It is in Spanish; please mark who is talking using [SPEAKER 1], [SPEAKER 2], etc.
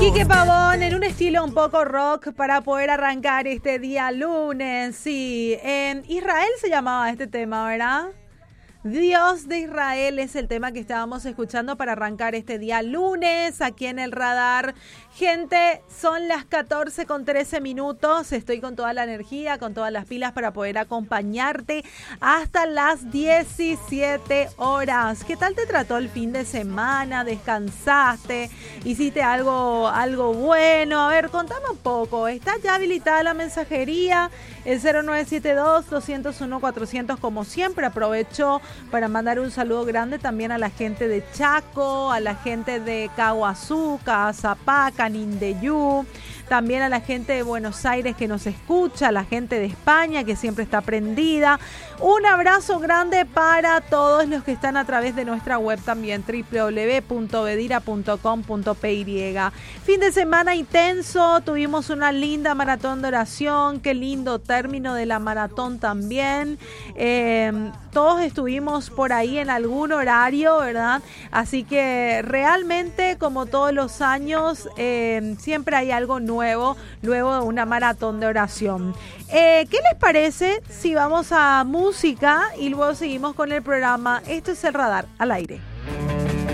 [SPEAKER 1] Quique Pavón en un estilo un poco rock para poder arrancar este día lunes. Sí, en Israel se llamaba este tema, ¿verdad? Dios de Israel es el tema que estábamos escuchando para arrancar este día lunes aquí en el radar. Gente, son las 14:13. Estoy con toda la energía, con todas las pilas para poder acompañarte hasta las 17 horas. ¿Qué tal te trató el fin de semana? ¿Descansaste? ¿Hiciste algo bueno? A ver, contame un poco. ¿Está ya habilitada la mensajería? El 0972-201-400, como siempre, aprovecho para mandar un saludo grande también a la gente de Chaco, a la gente de Caguazú, Zapaca, Nindeyú, también a la gente de Buenos Aires que nos escucha, a la gente de España que siempre está prendida. Un abrazo grande para todos los que están a través de nuestra web también, www.bedira.com.py. Fin de semana intenso, tuvimos una linda maratón de oración, qué lindo término de la maratón también. Todos estuvimos por ahí en algún horario, ¿verdad? Así que realmente, como todos los años, siempre hay algo nuevo luego de una maratón de oración. ¿Qué les parece si vamos a música y luego seguimos con el programa? Esto es El Radar al aire.